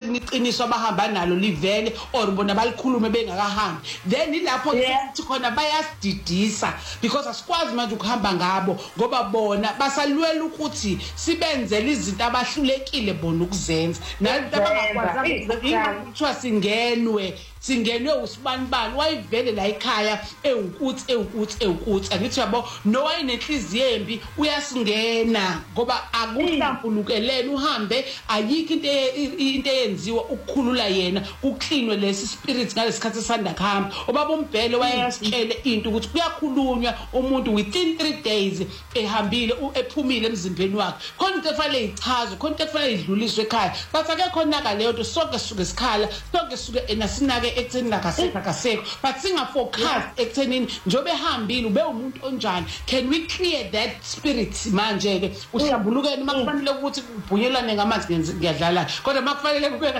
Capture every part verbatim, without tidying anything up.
elinye iqiniso abahamba nalo livele or bona balikhulume bengakahambi, then ilapho sithi khona bayasididisa because asikwazi manje ukuhamba ngabo ngoba bona basalwela ukuthi sibenzele izinto abahlulekile bona ukuzenza nabantu abangakwazi ukuthiwa singenwe singenwe usibanibani wayivele la ekhaya ewukuthi ewukuthi ewukuthi angithi yabo no wayinenhliziyo embi uyasingena ngoba akuhlambulukeleni uhambe ayikho into into eyenziwa ukukhulula yena ukuklinwe lesi spirit ngalesikhathi sanda kuhamba obaba umbhele wayasitshele into ukuthi kuyakhulunywa umuntu within three days ehambile ephumile emzimbeni wakhe khona into efanele ichazwe khona into efanele idluliswe ekhaya bathi akekho naka leyo nto sonke suke isikhala sonke suke enasinake ekutheni nakasekho kasekho but singa focus ekutheni njobe ehambile ube umuntu onjani. Can we clear that spirit manje ke uhlambulukeni makufanele ukuthi ubhunyelane ngamanzi ngiyadlala kodwa makufanele kube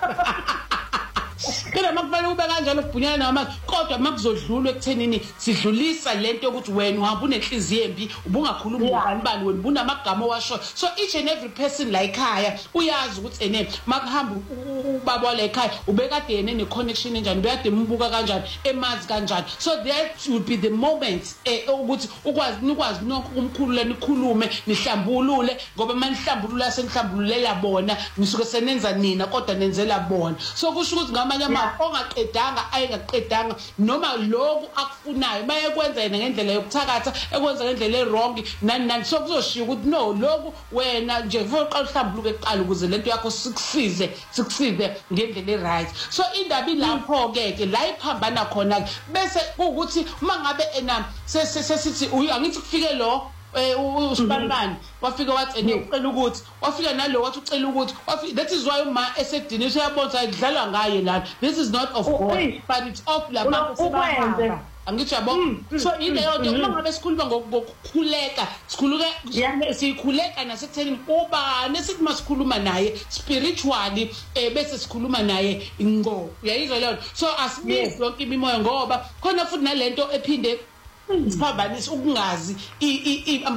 Kena makufanele ube kanjalo ubhunyana namanzi kodwa makuzodlulwa ekuthenini sidlulisa lento ukuthi wena uhamba unenhliziyo embi ubungakhuluma ngani bani wena bunamagama owasho so each and every person la ekhaya uyazi ukuthi ene makuhamba ubaba la ekhaya ubekade yena ne connection enjani ubekade umbuka kanjani emazi kanjani so that would be the moment ukuthi ukwazi nikwazi umkhulula nikhulume nihlambulule ngoba manihlambulula senihlambululela bona nisuke senenza nina kodwa nenzela bona so kusho ukuthi ngamanye ama ongaqedanga ayengaqedanga noma lokhu akufunayo bayekwenza yena ngendlela yokuthakatha ekwenza ngendlela errong nani nani so kuzoshiya ukuthi no lokhu wena nje uqala uhlambuluke eqala ukuze lento yakho sikusize sikusize ngendlela eright so indaba ilapho ke ke la iphambana khona bese ukuthi uma ngabe ena sesithi angithi kufike lo usibanibani wafika wathi ene ucela ukuthi wafika nalo wathi ucela ukuthi that is why uma esedini uyabona idlalwa ngaye la this is not of God but it's of labantu sebahamba angithi yabo so ileyo nto uma ngabe sikhuluma ngokukhuleka sikhuluke sikhuleka nasekutheni ubani sithi masikhuluma naye spiritually bese sikhuluma naye ingo uyayizwa leyo so asibizi yonke imimoya ngoba khona futhi nalento ephinde siphambanisa ukungazi